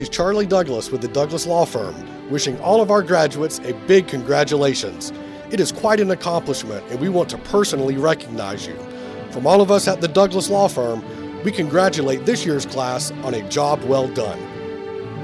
is Charlie Douglas with the Douglas Law Firm, wishing all of our graduates a big congratulations. It is quite an accomplishment, and we want to personally recognize you. From all of us at the Douglas Law Firm, we congratulate this year's class on a job well done.